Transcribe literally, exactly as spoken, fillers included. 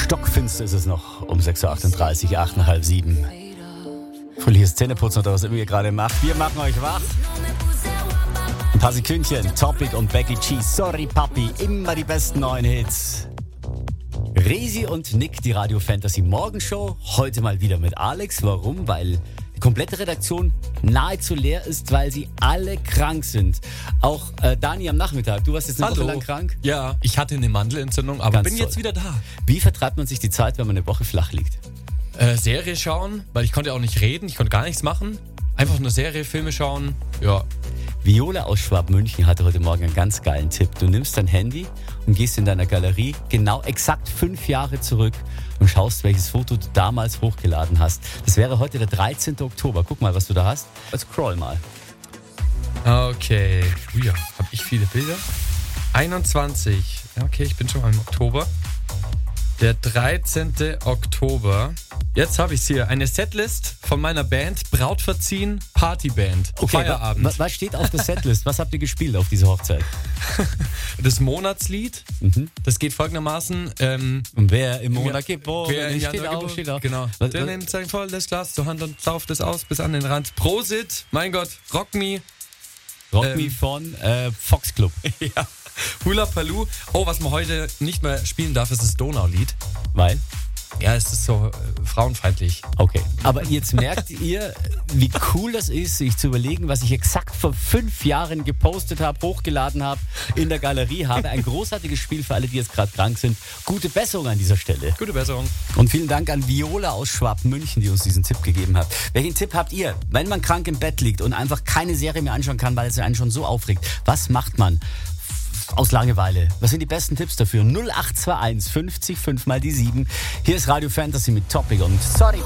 Stockfinster ist es noch um sechs Uhr achtunddreißig, acht nach halb sieben. Fröhliches Zähneputzen oder was immer ihr gerade macht. Wir machen euch wach. Ein paar Sekündchen. Topic und Becky G. Sorry Papi, immer die besten neuen Hits. Resi und Nick, die Radio Fantasy Morgenshow. Heute mal wieder mit Alex. Warum? Weil die komplette Redaktion nahezu leer ist, weil sie alle krank sind. Auch äh, Dani am Nachmittag. Du warst jetzt eine Hallo. Woche lang krank. Ja, ich hatte eine Mandelentzündung, aber Ganz bin toll. jetzt wieder da. Wie vertreibt man sich die Zeit, wenn man eine Woche flach liegt? Äh, Serie schauen, weil ich konnte auch nicht reden, ich konnte gar nichts machen. Einfach eine Serie, Filme schauen, ja. Viola aus Schwabmünchen hatte heute Morgen einen ganz geilen Tipp. Du nimmst dein Handy und gehst in deiner Galerie genau exakt fünf Jahre zurück und schaust, welches Foto du damals hochgeladen hast. Das wäre heute der dreizehnte Oktober. Guck mal, was du da hast. Scroll mal. Okay, oh ja, habe ich viele Bilder? einundzwanzig, ja, okay, ich bin schon mal im Oktober. Der dreizehnte Oktober. Jetzt habe ich es hier. Eine Setlist von meiner Band Braut verziehen, Partyband. Okay, Feierabend. wa- was steht auf der Setlist? Was habt ihr gespielt auf dieser Hochzeit? Das Monatslied, Mhm. das geht folgendermaßen. Ähm, Und wer im Ja, Monat geboren wer im ist, steht Januar auf, geboren- steht auf. Genau. Was, Der was, nimmt sein volles Glas zur Hand und sauft es aus bis an den Rand. Prosit, mein Gott, Rock Me. Rock ähm, Me von äh, Fox Club. Ja. Hula Paloo. Oh, was man heute nicht mehr spielen darf, ist das Donaulied. Weil? Ja, es ist so äh, frauenfeindlich. Okay. Aber jetzt merkt ihr, wie cool das ist, sich zu überlegen, was ich exakt vor fünf Jahren gepostet habe, hochgeladen habe, in der Galerie habe. Ein großartiges Spiel für alle, die jetzt gerade krank sind. Gute Besserung an dieser Stelle. Gute Besserung. Und vielen Dank an Viola aus Schwabmünchen, die uns diesen Tipp gegeben hat. Welchen Tipp habt ihr, wenn man krank im Bett liegt und einfach keine Serie mehr anschauen kann, weil es einen schon so aufregt? Was macht man aus Langeweile? Was sind die besten Tipps dafür? null acht zwei eins fünfzig fünf mal die sieben. Hier ist Radio Fantasy mit Topic und Sorry